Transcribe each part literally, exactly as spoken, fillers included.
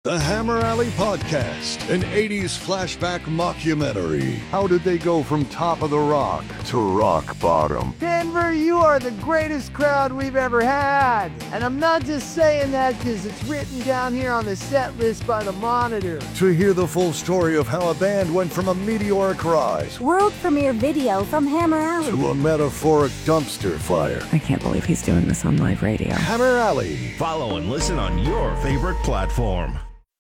The Hammer Alley Podcast, an eighties flashback mockumentary. How did they go from top of the rock to rock bottom? Denver, you are the greatest crowd we've ever had. And I'm not just saying that because it's written down here on the set list by the Monitor. To hear the full story of how a band went from a meteoric rise, world premiere video from Hammer Alley, to a metaphoric dumpster fire. I can't believe he's doing this on live radio. Hammer Alley. Follow and listen on your favorite platform.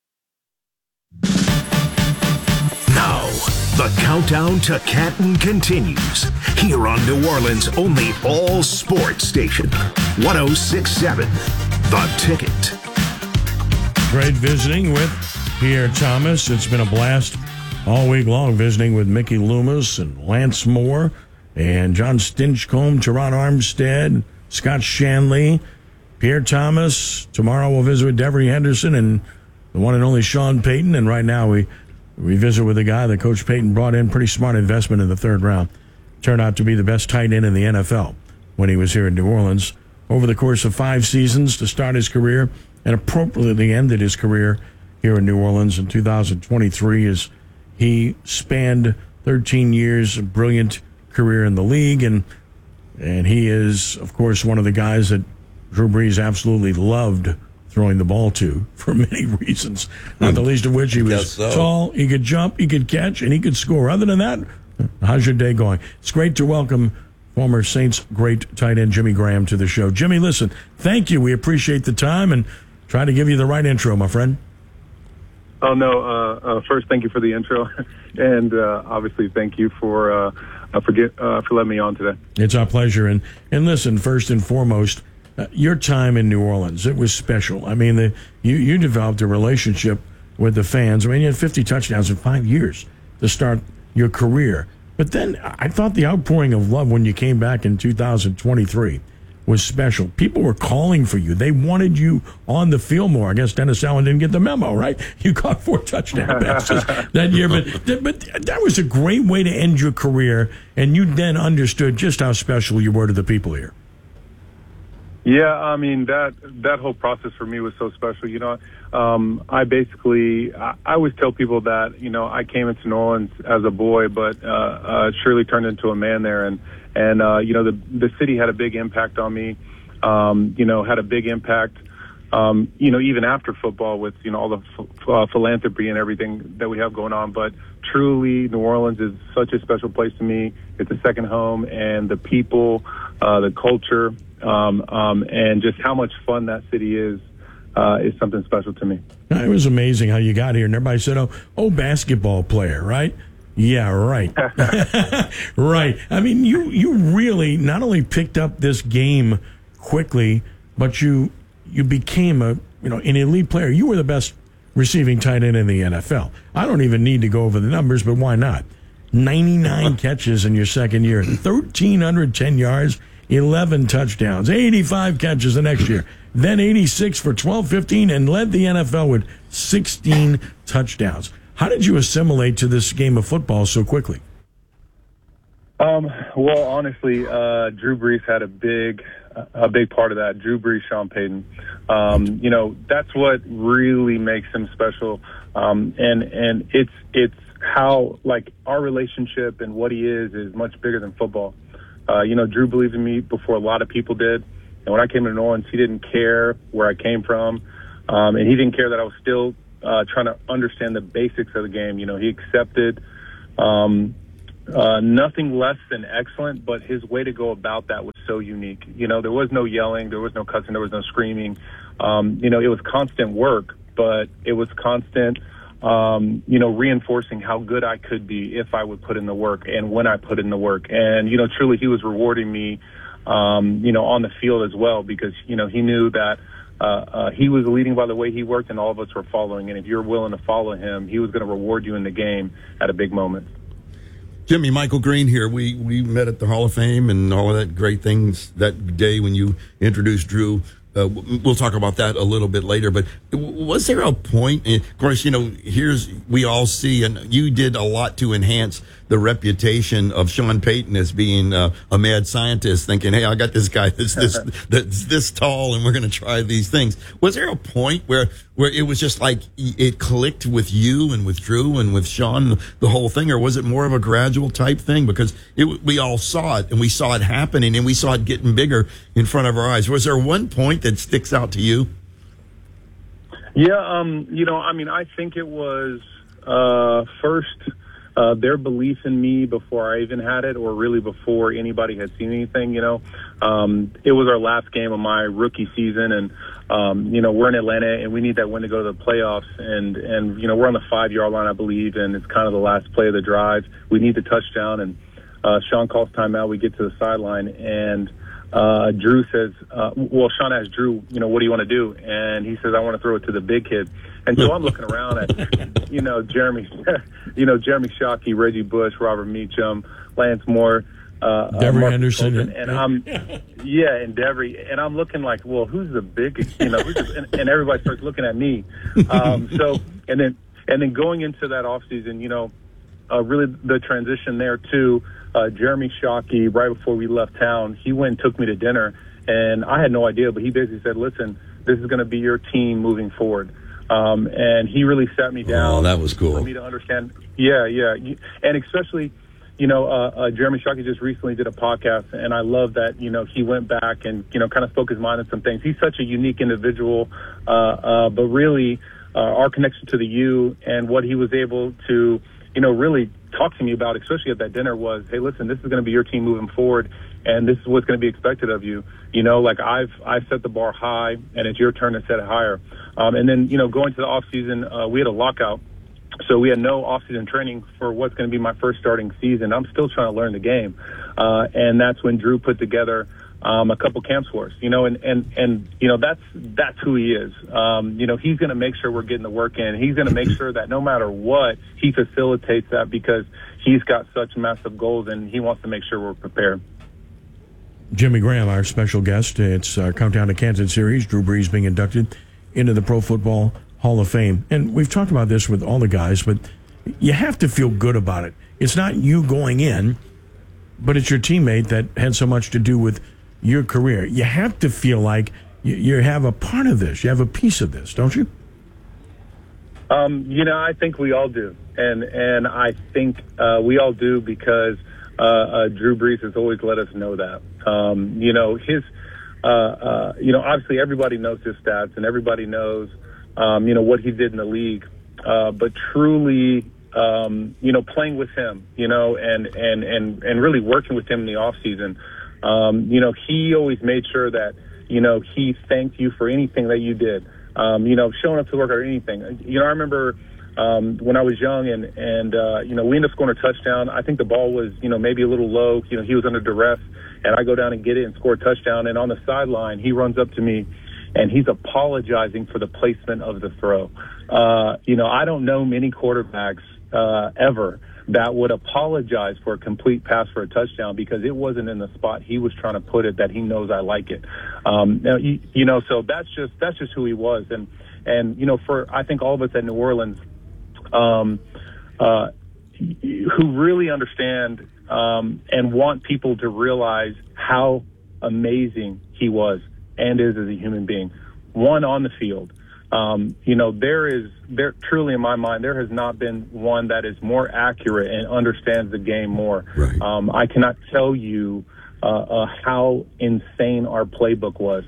Now, the countdown to Canton continues here on New Orleans' only all-sports station, one oh six point seven, The Ticket. Great visiting with Pierre Thomas. It's been a blast all week long visiting with Mickey Loomis and Lance Moore and John Stinchcomb, Teron Armstead, Scott Shanley, Pierre Thomas. Tomorrow we'll visit with Devery Henderson and the one and only Sean Payton. And right now we We visit with a guy that Coach Payton brought in, pretty smart investment in the third round. Turned out to be the best tight end in the N F L when he was here in New Orleans. Over the course of five seasons to start his career, and appropriately ended his career here in New Orleans in two thousand twenty-three as he spanned thirteen years, a brilliant career in the league. And, and he is, of course, one of the guys that Drew Brees absolutely loved throwing the ball to for many reasons, not the least of which he was so. tall, he could jump, he could catch, and he could score. Other than that, how's your day going? It's great to welcome former Saints great tight end Jimmy Graham to the show. Jimmy, listen, thank you. We appreciate the time and try to give you the right intro, my friend. Oh, no. Uh, uh, first, thank you for the intro. and uh, obviously, thank you for uh, uh, for, get, uh, for letting me on today. It's our pleasure. And, and listen, first and foremost, Uh, your time in New Orleans, it was special. I mean, the, you, you developed a relationship with the fans. I mean, you had fifty touchdowns in five years to start your career. But then I thought the outpouring of love when you came back in two thousand twenty-three was special. People were calling for you. They wanted you on the field more. I guess Dennis Allen didn't get the memo, right? You caught four touchdown passes that year. But, but that was a great way to end your career, and you then understood just how special you were to the people here. Yeah, I mean, that that whole process for me was so special. You know, um, I basically, I, I always tell people that, you know, I came into New Orleans as a boy, but uh, uh, surely turned into a man there. And, and uh, you know, the the city had a big impact on me, um, you know, had a big impact, um, you know, even after football with, you know, all the f- uh, philanthropy and everything that we have going on. But truly, New Orleans is such a special place to me. It's a second home, and the people, uh, the culture, Um, um, and just how much fun that city is, uh, is something special to me. It was amazing how you got here, and everybody said, oh, oh, basketball player, right? Yeah, right. Right. I mean, you, you really not only picked up this game quickly, but you you became a you know an elite player. You were the best receiving tight end in the N F L. I don't even need to go over the numbers, but why not? ninety-nine catches in your second year, one thousand three hundred ten yards, eleven touchdowns, eighty-five catches the next year, then eighty-six for twelve fifteen, and led the N F L with sixteen touchdowns. How did you assimilate to this game of football so quickly? Um, well, honestly, uh, Drew Brees had a big, a big part of that. Drew Brees, Sean Payton. Um, you know, that's what really makes him special. Um, and, and it's, it's how, like, our relationship and what he is is much bigger than football. Uh, you know, Drew believed in me before a lot of people did. And when I came to New Orleans, he didn't care where I came from. Um, and he didn't care that I was still uh, trying to understand the basics of the game. You know, he accepted um, uh, nothing less than excellent, but his way to go about that was so unique. You know, there was no yelling, there was no cussing, there was no screaming. Um, you know, it was constant work, but it was constant Um, you know, reinforcing how good I could be if I would put in the work and when I put in the work. And, you know, truly he was rewarding me, um, you know, on the field as well, because, you know, he knew that uh, uh, he was leading by the way he worked and all of us were following. And if you're willing to follow him, he was going to reward you in the game at a big moment. Jimmy, Michael Green here. We we met at the Hall of Fame and all of that great things that day when you introduced Drew Uh, we'll talk about that a little bit later, but was there a point, of course, you know, here's, we all see, and you did a lot to enhance the reputation of Sean Payton as being uh, a mad scientist, thinking, hey, I got this guy that's this, that's this tall and we're going to try these things. Was there a point where, where it was just like it clicked with you and with Drew and with Sean, the whole thing, or was it more of a gradual type thing? Because it, we all saw it and we saw it happening and we saw it getting bigger in front of our eyes. Was there one point that sticks out to you? Yeah, um, you know, I mean, I think it was uh, first uh, their belief in me before I even had it, or really before anybody had seen anything. You know, um, it was our last game of my rookie season, and um, you know, we're in Atlanta, and we need that win to go to the playoffs. And and you know, we're on the five yard line, I believe, and it's kind of the last play of the drive. We need the touchdown, and uh, Sean calls timeout. We get to the sideline, and Uh, Drew says, uh, well, Sean asked Drew, you know, what do you want to do? And he says, I want to throw it to the big kid. And so I'm looking around at, you know, Jeremy, you know, Jeremy Shockey, Reggie Bush, Robert Meacham, Lance Moore, uh, Devery uh, Henderson. Colton, and I'm, yeah, and Devery. And I'm looking like, well, who's the big, you know, who's the, and, and everybody starts looking at me. Um, so, and then, and then going into that offseason, you know, uh, really the transition there too. Uh, Jeremy Shockey, right before we left town, he went and took me to dinner, and I had no idea, but he basically said, listen, this is going to be your team moving forward. Um, and he really sat me down. Oh, that was cool. For me to understand. Yeah, yeah. And especially, you know, uh, uh, Jeremy Shockey just recently did a podcast, and I love that, you know, he went back and, you know, kind of spoke his mind on some things. He's such a unique individual, uh, uh, but really uh, our connection to the U and what he was able to, you know, really talk to me about, especially at that dinner, was, hey, listen, this is going to be your team moving forward, and this is what's going to be expected of you. You know, like I've I've set the bar high, and it's your turn to set it higher. Um, and then, you know, going to the off season, uh, we had a lockout, so we had no off season training for what's going to be my first starting season. I'm still trying to learn the game, uh, and that's when Drew put together Um, a couple camps for us, you know, and, and, and, you know, that's, that's who he is. Um, you know, he's going to make sure we're getting the work in. He's going to make sure that no matter what, he facilitates that because he's got such massive goals and he wants to make sure we're prepared. Jimmy Graham, our special guest. It's our Countdown to Kansas series. Drew Brees being inducted into the Pro Football Hall of Fame. And we've talked about this with all the guys, but you have to feel good about it. It's not you going in, but it's your teammate that had so much to do with your career. You have to feel like you, you have a part of this. You have a piece of this, don't you? Um, you know, I think we all do. And and I think uh, we all do because uh, uh, Drew Brees has always let us know that. Um, you know, his, uh, uh, you know, obviously everybody knows his stats and everybody knows, um, you know, what he did in the league. Uh, but truly, um, you know, playing with him, you know, and, and, and, and really working with him in the offseason, Um, you know, he always made sure that, you know, he thanked you for anything that you did. Um, you know, showing up to work or anything. You know, I remember um, when I was young and, and uh, you know, we ended up scoring a touchdown. I think the ball was, you know, maybe a little low. You know, he was under duress, and I go down and get it and score a touchdown. And on the sideline, he runs up to me, and he's apologizing for the placement of the throw. Uh, you know, I don't know many quarterbacks uh, ever that would apologize for a complete pass for a touchdown because it wasn't in the spot he was trying to put it, that he knows I like it. Um, you, you know, so that's just, that's just who he was. And, and, you know, for, I think all of us at New Orleans, um, uh, who really understand, um, and want people to realize how amazing he was and is as a human being. One, on the field. Um, you know, there is, there truly in my mind, there has not been one that is more accurate and understands the game more. Right. Um, I cannot tell you uh, uh, how insane our playbook was.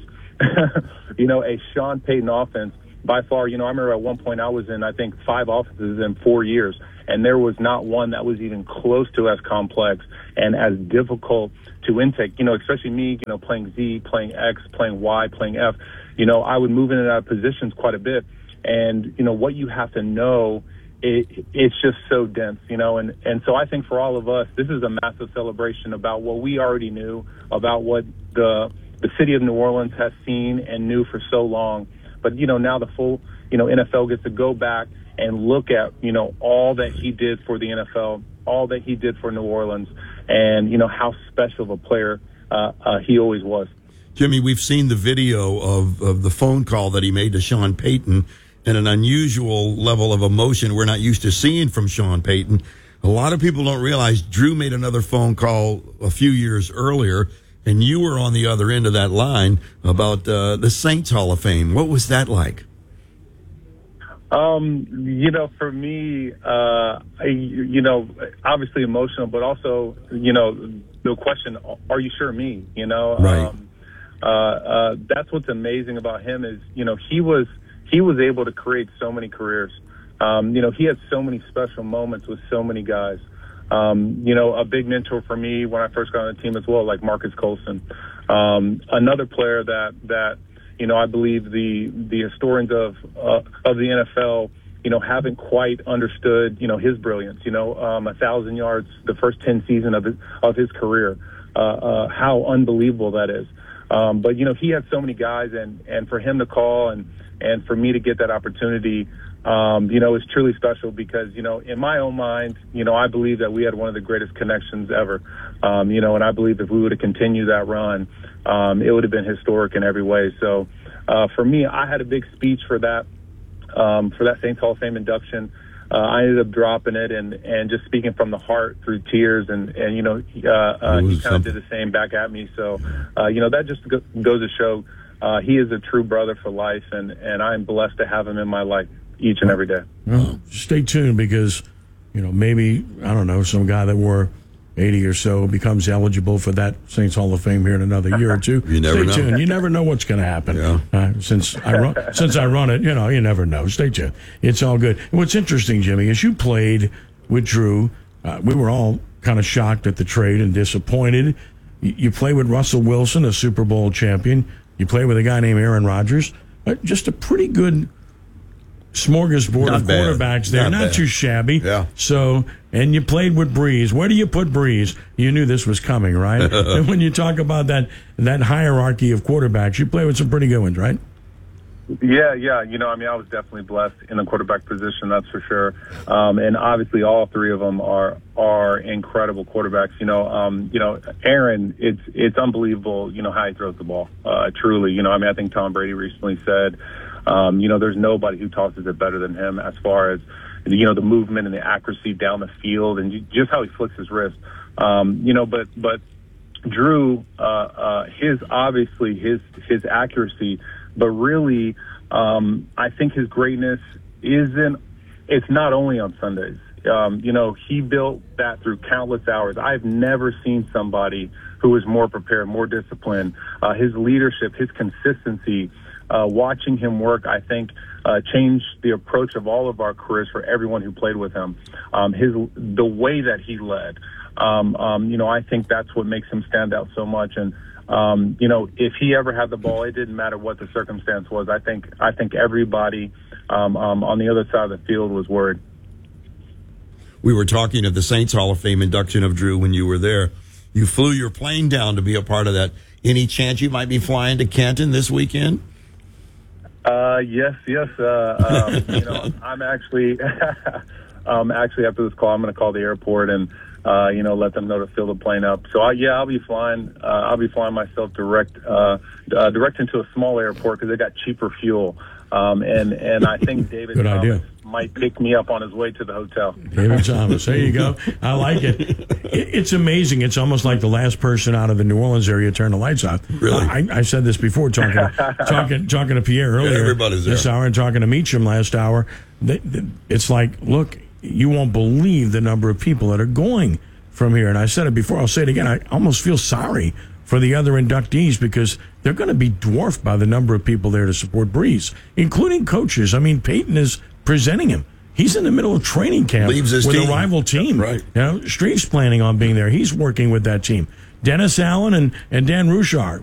You know, a Sean Payton offense, by far, you know, I remember at one point I was in, I think, five offenses in four years, and there was not one that was even close to as complex and as difficult to intake, you know, especially me, you know, playing Z, playing X, playing Y, playing F. You know, I would move in and out of positions quite a bit. And, you know, what you have to know, it, it's just so dense, you know. And, and so I think for all of us, this is a massive celebration about what we already knew, about what the the city of New Orleans has seen and knew for so long. But, you know, now the full, you know, N F L gets to go back and look at, you know, all that he did for the N F L, all that he did for New Orleans, and, you know, how special of a player uh, uh, he always was. Jimmy, we've seen the video of, of the phone call that he made to Sean Payton, and an unusual level of emotion we're not used to seeing from Sean Payton. A lot of people don't realize Drew made another phone call a few years earlier, and you were on the other end of that line about uh, the Saints Hall of Fame. What was that like? Um, you know, for me, uh, I, you know, obviously emotional, but also, you know, the question, are you sure me? You know, right. um, uh, uh, that's what's amazing about him is, you know, he was, he was able to create so many careers. Um, you know, he had so many special moments with so many guys. Um, you know, a big mentor for me when I first got on the team as well, like Marcus Colson. Um, another player that, that, you know, I believe the the historians of uh, of the N F L, you know, haven't quite understood, you know, his brilliance. You know, um, a thousand yards, the first ten seasons of his of his career, uh, uh, how unbelievable that is. Um, but you know, he had so many guys, and and for him to call and and for me to get that opportunity, um, you know, is truly special because you know, in my own mind, you know, I believe that we had one of the greatest connections ever. Um, you know, and I believe if we would have continued that run, um, it would have been historic in every way. So, uh, for me, I had a big speech for that, um, for that Saints Hall of Fame induction. Uh, I ended up dropping it and, and just speaking from the heart through tears. And, and you know, uh, uh, he kind of did the same back at me. So, uh, you know, that just go- goes to show uh, he is a true brother for life. And, and I'm blessed to have him in my life each and every day. Well, stay tuned because, you know, maybe, I don't know, some guy that wore eighty or so becomes eligible for that Saints Hall of Fame here in another year or two. You never Stay know. tuned. You never know what's going to happen. Yeah. Uh, since I run, since I run it, you know, you never know. Stay tuned. It's all good. And what's interesting, Jimmy, is you played with Drew. Uh, we were all kind of shocked at the trade and disappointed. You, you play with Russell Wilson, a Super Bowl champion. You play with a guy named Aaron Rodgers. Uh, just a pretty good smorgasbord Not of bad. quarterbacks there. Not Not, bad. too shabby. Yeah. So, and you played with Breeze. Where do you put Breeze? You knew this was coming, right? And when you talk about that that hierarchy of quarterbacks, you play with some pretty good ones, right? Yeah, yeah. You know, I mean, I was definitely blessed in the quarterback position, that's for sure. Um, and obviously, all three of them are are incredible quarterbacks. You know, um, you know, Aaron, it's it's unbelievable. You know how he throws the ball. Uh, truly, you know, I mean, I think Tom Brady recently said, um, you know, there's nobody who tosses it better than him as far as you know the movement and the accuracy down the field and just how he flicks his wrist. Um, you know, but but Drew, uh, uh, his obviously his his accuracy. But really, um, I think his greatness isn't, it's not only on Sundays. Um, you know, he built that through countless hours. I've never seen somebody who was more prepared, more disciplined. Uh, his leadership, his consistency, uh, watching him work, I think, uh, changed the approach of all of our careers for everyone who played with him. Um, his, the way that he led, um, um, you know, I think that's what makes him stand out so much. And, Um, you know, if he ever had the ball, it didn't matter what the circumstance was. I think I think everybody um, um, on the other side of the field was worried. We were talking at the Saints Hall of Fame induction of Drew when you were there. You flew your plane down to be a part of that. Any chance you might be flying to Canton this weekend? Uh, yes, yes. Uh, um, you know, I'm actually, um, actually after this call, I'm going to call the airport and. Uh, you know, let them know to fill the plane up. So, I, yeah, I'll be flying. Uh, I'll be flying myself direct, uh, uh, direct into a small airport because they got cheaper fuel. Um, and and I think David Good Thomas idea. might pick me up on his way to the hotel. David Thomas. There you go. I like it. it. It's amazing. It's almost like the last person out of the New Orleans area turned the lights off. Really? I, I said this before, talking talking talking to Pierre earlier. Yeah, everybody's there. This hour and talking to Meacham last hour. They, they, it's like, look, you won't believe the number of people that are going from here. And I said it before, I'll say it again. I almost feel sorry for the other inductees because they're going to be dwarfed by the number of people there to support Breeze, including coaches. I mean, Peyton is presenting him. He's in the middle of training camp Leaves his with team. a rival team. Right. You know, Streif's planning on being there. He's working with that team. Dennis Allen and, and Dan Rushar